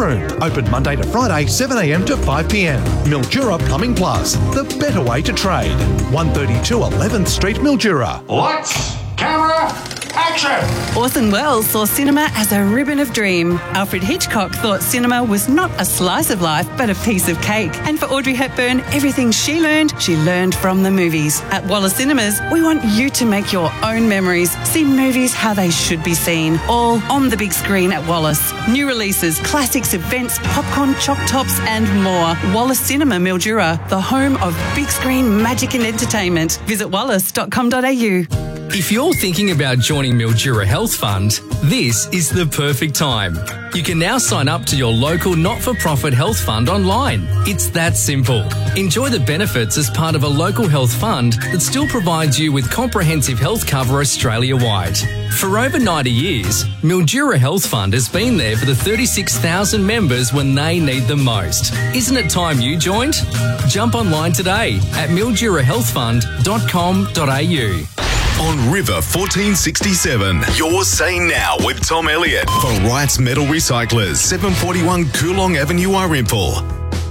Room. Open Monday to Friday, 7am to 5pm. Mildura Plumbing Plus, the better way to trade. 132 11th Street, Mildura. Lights, camera, action! Orson Welles saw cinema as a ribbon of dream. Alfred Hitchcock thought cinema was not a slice of life, but a piece of cake. And for Audrey Hepburn, everything she learned from the movies. At Wallace Cinemas, we want you to make your own memories. See movies how they should be seen, all on the big screen at Wallace. New releases, classics, events, popcorn, choc tops and more. Wallace Cinema Mildura, the home of big screen magic and entertainment. Visit wallace.com.au. If you're thinking about joining Mildura Health Fund, this is the perfect time. You can now sign up to your local not-for-profit health fund online. It's that simple. Enjoy the benefits as part of a local health fund that still provides you with comprehensive health cover Australia-wide. For over 90 years, Mildura Health Fund has been there for the 36,000 members when they need them most. Isn't it time you joined? Jump online today at mildurahealthfund.com.au. On River 1467, you're saying now with Tom Elliott for Wright's Metal Recyclers, 741 Coolong Avenue, Arimple.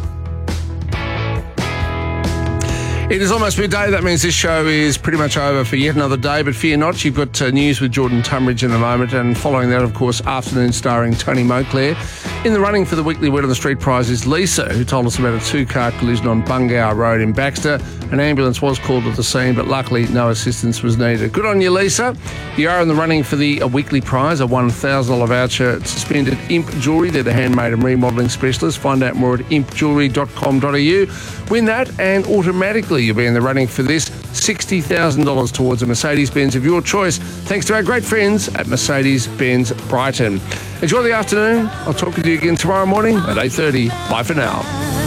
It is almost midday. That means this show is pretty much over for yet another day. But fear not, you've got news with Jordan Tumridge in a moment. And following that, of course, afternoon starring Tony Monclair. In the running for the weekly Word on the Street prize is Lisa, who told us about a two-car collision on Bungow Road in Baxter. An ambulance was called at the scene, but luckily no assistance was needed. Good on you, Lisa. You are in the running for the weekly prize, a $1,000 voucher to spend at Imp Jewellery. They're the handmade and remodelling specialist. Find out more at impjewellery.com.au. Win that and automatically you'll be in the running for this $60,000 towards a Mercedes-Benz of your choice, thanks to our great friends at Mercedes-Benz Brighton. Enjoy the afternoon. I'll talk with you again tomorrow morning at 8:30. Bye for now.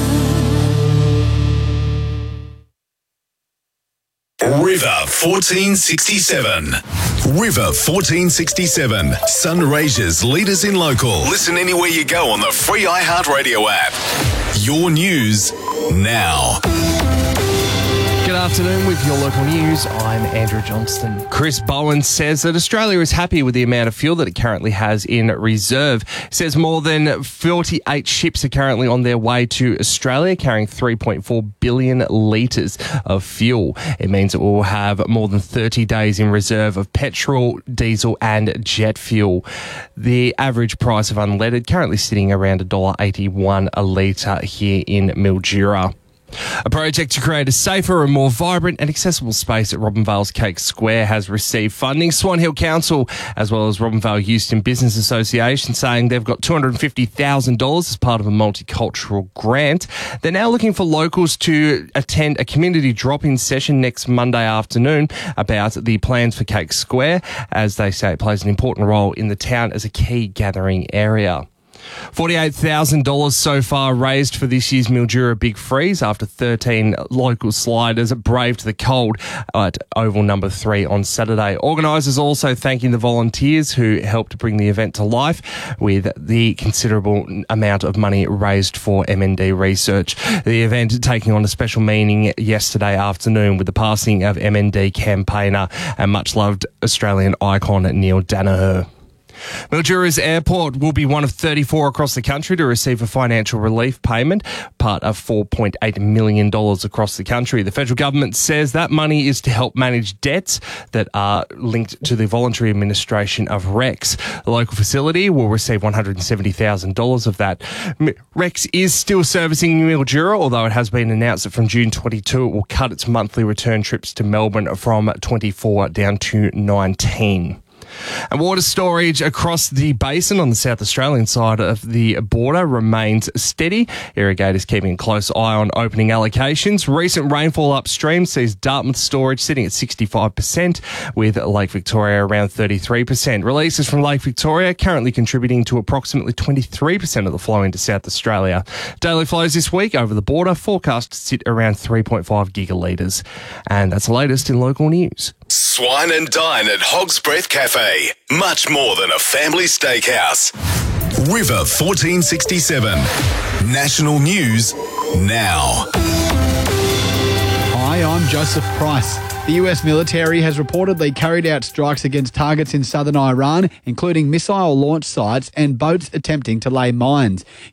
River 1467. River 1467. Sunraysia's leaders in local. Listen anywhere you go on the free iHeartRadio app. Your news now. Good afternoon with your local news. I'm Andrew Johnston. Chris Bowen says that Australia is happy with the amount of fuel that it currently has in reserve. Says more than 48 ships are currently on their way to Australia, carrying 3.4 billion litres of fuel. It means it will have more than 30 days in reserve of petrol, diesel and jet fuel. The average price of unleaded currently sitting around $1.81 a litre here in Mildura. A project to create a safer and more vibrant and accessible space at Robinvale's Cake Square has received funding. Swan Hill Council, as well as Robinvale Houston Business Association, saying they've got $250,000 as part of a multicultural grant. They're now looking for locals to attend a community drop-in session next Monday afternoon about the plans for Cake Square, as they say it plays an important role in the town as a key gathering area. $48,000 so far raised for this year's Mildura Big Freeze after 13 local sliders braved the cold at Oval number 3 on Saturday. Organisers also thanking the volunteers who helped bring the event to life with the considerable amount of money raised for MND research. The event taking on a special meaning yesterday afternoon with the passing of MND campaigner and much loved Australian icon Neil Danaher. Mildura's airport will be one of 34 across the country to receive a financial relief payment, part of $4.8 million across the country. The federal government says that money is to help manage debts that are linked to the voluntary administration of REX. The local facility will receive $170,000 of that. REX is still servicing Mildura, although it has been announced that from June 22 it will cut its monthly return trips to Melbourne from 24 down to 19. And water storage across the basin on the South Australian side of the border remains steady. Irrigators keeping a close eye on opening allocations. Recent rainfall upstream sees Dartmouth storage sitting at 65%, with Lake Victoria around 33%. Releases from Lake Victoria currently contributing to approximately 23% of the flow into South Australia. Daily flows this week over the border forecast to sit around 3.5 gigalitres. And that's the latest in local news. Swine and dine at Hog's Breath Cafe. Much more than a family steakhouse. River 1467. National news now. Hi, I'm Joseph Price. The US military has reportedly carried out strikes against targets in southern Iran, including missile launch sites and boats attempting to lay mines.